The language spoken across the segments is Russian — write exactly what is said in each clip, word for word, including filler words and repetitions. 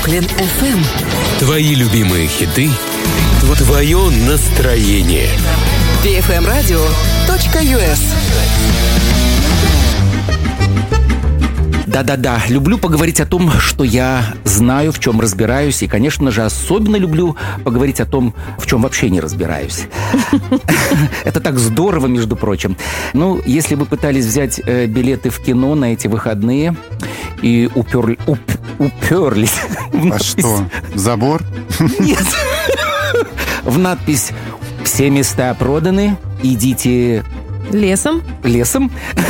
Бруклин эф эм. Твои любимые хиты, твое настроение. пи эф эм радио точка ю эс. Да-да-да, люблю поговорить о том, что я знаю, в чем разбираюсь. И, конечно же, особенно люблю поговорить о том, в чем вообще не разбираюсь. Это так здорово, между прочим. Ну, если вы пытались взять э, билеты в кино на эти выходные и уперли, уп, уперлись... А что, забор? Нет. В надпись «Все места проданы, идите...» Лесом? Лесом.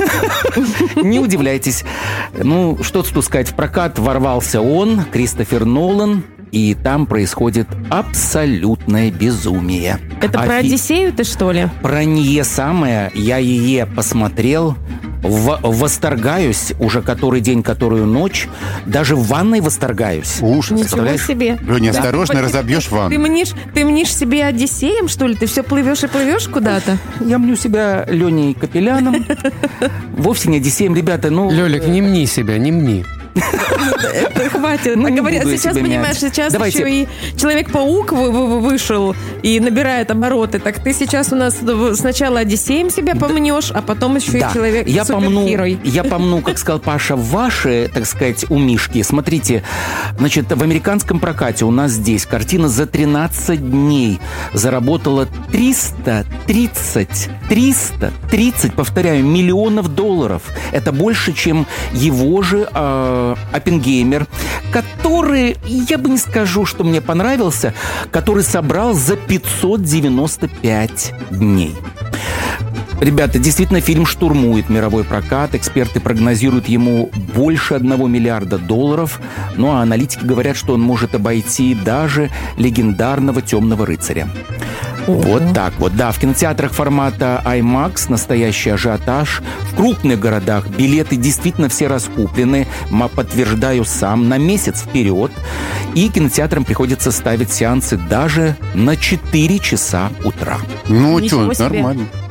Не удивляйтесь. Ну, что тут сказать, в прокат ворвался он, Кристофер Нолан, и там происходит абсолютное безумие. Это а про фи... Одиссею-то, что ли? Про нее самое. Я ее посмотрел, в... восторгаюсь уже который день, которую ночь. Даже в ванной восторгаюсь. Ужас. Ничего себе. Леня, Да. осторожно, разобьешь ванну. Ты мнишь, ты мнишь себе Одиссеем, что ли? Ты все плывешь и плывешь куда-то? Я мню себя Леней Капеляном. Вовсе не Одиссеем, ребята. Ну, Лёлик, не мни себя, не мни. Хватит. Ну, А не говорят, буду я сейчас, себя понимаешь, мять. сейчас Давайте. еще и Человек-паук вы- вы- вышел и набирает обороты. Так ты сейчас у нас сначала Одиссеем себя помнешь, а потом еще Да. и человек я помну, супергерой. я помну, как сказал Паша, ваши, так сказать, умишки. Смотрите, значит, в американском прокате у нас здесь картина за тринадцать дней заработала триста тридцать, триста тридцать, повторяю, миллионов долларов. Это больше, чем его же э, Оппенгеймер, который, я бы не скажу, что мне понравился, который собрал за пятьсот девяносто пять дней. Ребята, действительно, фильм штурмует мировой прокат. Эксперты прогнозируют ему больше одного миллиарда долларов. Ну, а аналитики говорят, что он может обойти даже легендарного «Темного рыцаря». Вот так вот. Да, в кинотеатрах формата IMAX настоящий ажиотаж. В крупных городах билеты действительно все раскуплены. Ма- Подтверждаю сам, на месяц вперед. И кинотеатрам приходится ставить сеансы даже на четыре часа утра. Ну, Ничего что, себе. нормально.